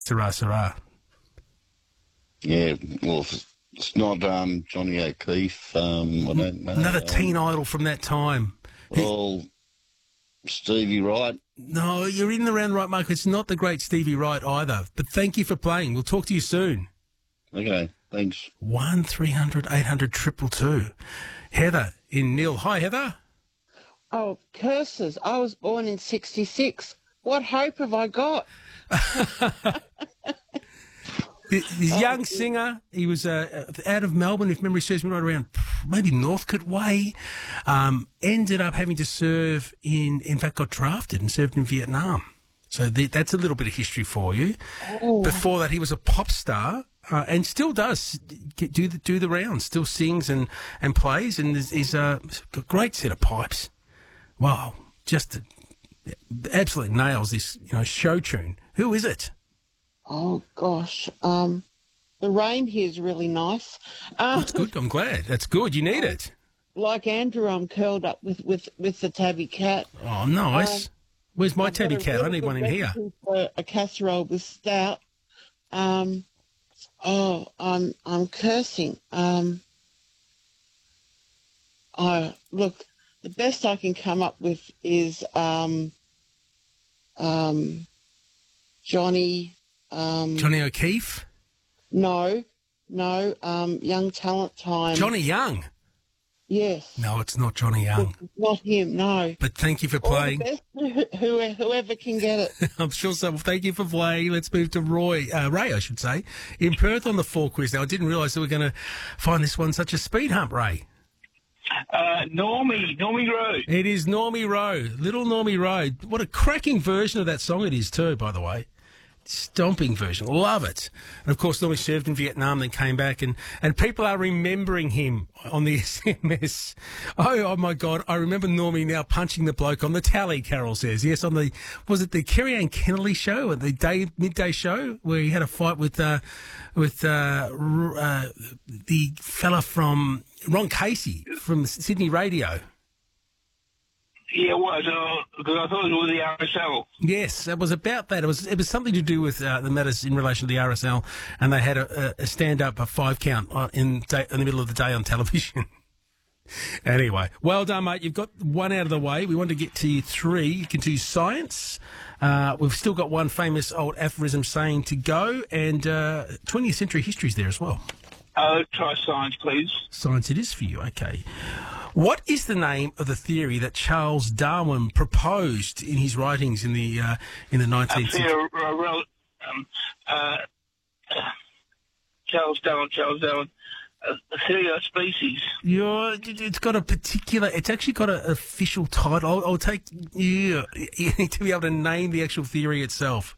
Sarah, Sarah. Yeah, well, it's not Johnny O'Keefe. I don't know. Another teen idol from that time. Well, Stevie Wright. No, you're in the round right, Mark. It's not the great Stevie Wright either. But thank you for playing. We'll talk to you soon. Okay, thanks. 1300 800 222. Heather in Nil. Hi, Heather. Oh, curses. I was born in 66. What hope have I got? This young singer, he was out of Melbourne, if memory serves me right, around maybe Northcote Way, ended up having to serve in fact got drafted and served in Vietnam. So that's a little bit of history for you. Oh. Before that, he was a pop star and still does do the rounds, still sings and plays, and he's got a great set of pipes. Wow, just absolutely nails this show tune. Who is it? Oh, gosh. The rain here is really nice. That's good. I'm glad. That's good. You need it. Like Andrew, I'm curled up with the tabby cat. Oh, nice. Where's my tabby cat? I need one in here. A casserole with stout. I'm cursing. Look, the best I can come up with is Johnny. Johnny O'Keefe? No, Young Talent Time. Johnny Young? Yes. No, it's not Johnny Young. It's not him, no. But thank you for playing. All the best, whoever can get it. I'm sure so. Well, thank you for playing. Let's move to Ray, I should say, in Perth on the 4 quiz. Now, I didn't realise that we're going to find this one such a speed hump, Ray. Normie Rowe. It is Normie Rowe, Little Normie Rowe. What a cracking version of that song it is too, by the way. Stomping version. Love it. And, of course, Normie served in Vietnam, then came back, and people are remembering him on the SMS. Oh, my God. I remember Normie now punching the bloke on the tally, Carol says. Yes, on the, was it the Kerry-Ann Kennelly show, the midday show, where he had a fight with the fella from Ron Casey from Sydney Radio. Yeah, it was, because I thought it was the RSL. Yes, it was about that. It was something to do with the matters in relation to the RSL, and they had a stand-up, a 5-count in the middle of the day on television. Anyway, well done, mate. You've got one out of the way. We want to get to you 3. You can do science. We've still got one famous old aphorism saying to go, and 20th century history's there as well. Try science, please. Science it is for you, okay. What is the name of the theory that Charles Darwin proposed in his writings in the 19th century? Charles Darwin. A theory of species. It's got a particular. It's actually got an official title. I'll take you. You need to be able to name the actual theory itself.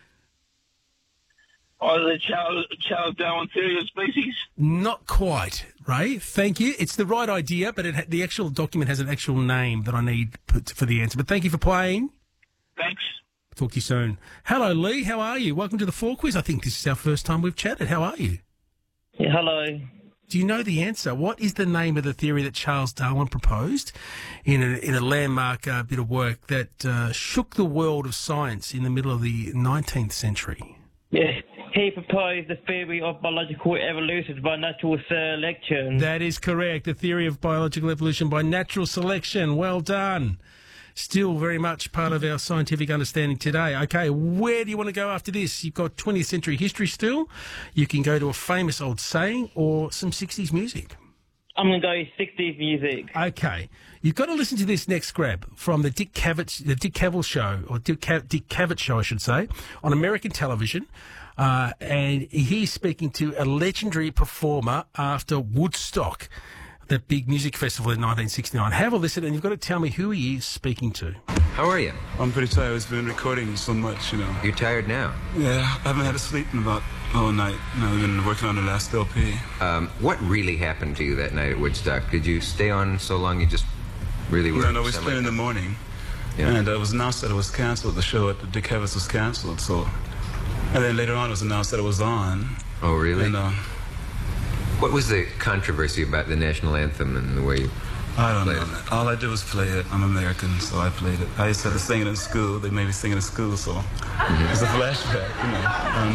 The Charles Darwin theory of species? Not quite, Ray. Thank you. It's the right idea, but the actual document has an actual name that I need for the answer. But thank you for playing. Thanks. Talk to you soon. Hello, Lee. How are you? Welcome to the 4 quiz. I think this is our first time we've chatted. How are you? Yeah, hello. Do you know the answer? What is the name of the theory that Charles Darwin proposed in a landmark bit of work that shook the world of science in the middle of the 19th century? Yeah, he proposed the theory of biological evolution by natural selection. That is correct. The theory of biological evolution by natural selection. Well done. Still very much part of our scientific understanding today. Okay, where do you want to go after this? You've got 20th century history still. You can go to a famous old saying or some 60s music. I'm going to go 60s music. Okay. You've got to listen to this next grab from the Dick Cavett show, or Dick Cavett show, I should say, on American television. And he's speaking to a legendary performer after Woodstock, that big music festival in 1969. Have a listen, and you've got to tell me who he is speaking to. How are you? I'm pretty tired. It's been recording so much, You're tired now? Yeah, I haven't had a sleep in about all night. I've been working on the last LP. What really happened to you that night at Woodstock? Did you stay on so long you just really were... No, we spent in the morning. Yeah. And it was announced that it was canceled. The show at Dick Cavett was canceled, so... And then later on it was announced that it was on. Oh, really? And, what was the controversy about the national anthem and the way you I don't know. All I did was play it. I'm American, so I played it. I used to sing it in school. They made me sing it in school, so it's a flashback,